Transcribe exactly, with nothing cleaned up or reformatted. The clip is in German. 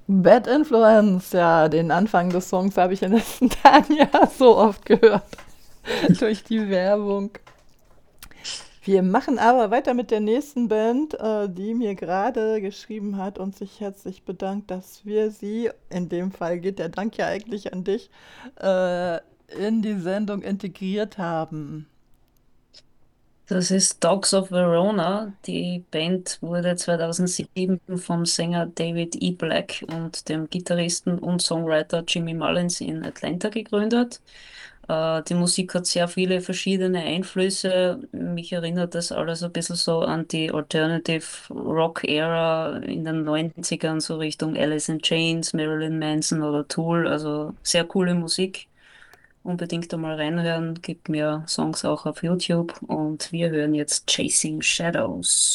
Bad Influence, ja, den Anfang des Songs habe ich in den letzten Tagen ja so oft gehört. Durch die Werbung. Wir machen aber weiter mit der nächsten Band, äh, die mir gerade geschrieben hat und sich herzlich bedankt, dass wir sie, in dem Fall geht der Dank ja eigentlich an dich, äh, in die Sendung integriert haben. Das ist Dogs of Verona. Die Band wurde zweitausendsieben vom Sänger David E. Black und dem Gitarristen und Songwriter Jimmy Mullins in Atlanta gegründet. Äh, die Musik hat sehr viele verschiedene Einflüsse. Mich erinnert das alles ein bisschen so an die Alternative Rock Era in den Neunzigern, so Richtung Alice in Chains, Marilyn Manson oder Tool. Also sehr coole Musik. Unbedingt einmal reinhören, gibt mir Songs auch auf YouTube und wir hören jetzt Chasing Shadows.